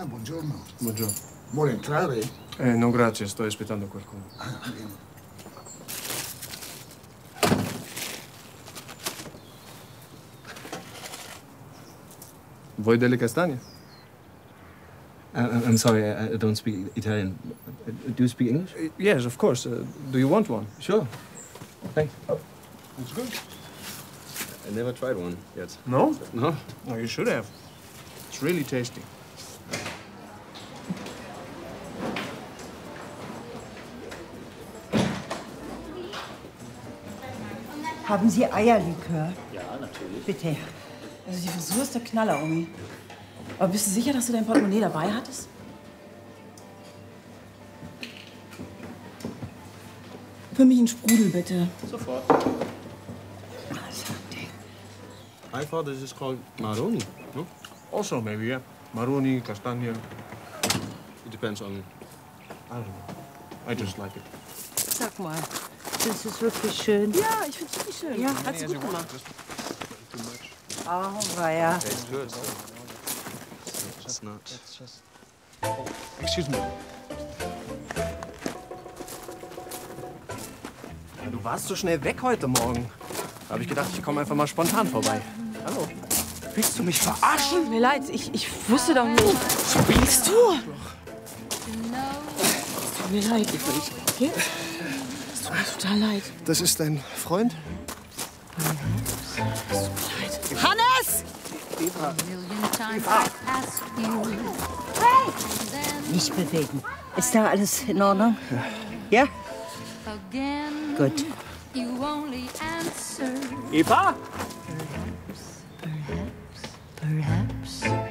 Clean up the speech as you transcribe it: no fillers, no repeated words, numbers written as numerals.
Ah, buongiorno. Buongiorno. Vuole entrare? No, grazie, sto aspettando qualcuno. Ah, bene. Vuoi delle castagne? I'm sorry, I don't speak Italian. Do you speak English? Yes, of course. Do you want one? Sure. Thanks. It's good. I never tried one yet. No? No? Oh, you should have. It's really tasty. Haben Sie Eierlikör? Ja, natürlich. Bitte. Also die Frisur ist der Knaller, Omi. Aber bist du sicher, dass du dein Portemonnaie dabei hattest? Für mich einen Sprudel, bitte. Sofort. I thought this is called maroni, no? Also, maybe, yeah. Maroni, castagne. It depends on... I don't know. I just like it. Sag mal, das ist wirklich schön. Ja, ich find's richtig schön. Ja. Hat's gut gemacht. Oh, weia. It's good. It's not. Oh, excuse me. Ja, du warst so schnell weg heute Morgen. Da habe ich gedacht, ich komme einfach mal spontan vorbei. Hallo. Willst du mich verarschen? Tut mir leid, ich wusste doch nicht. Was willst du? Es tut mir leid. Okay? Es tut mir total leid. Das ist dein Freund? Hannes! Nicht bewegen. Ist da alles in Ordnung? Ja? Gut. Eva?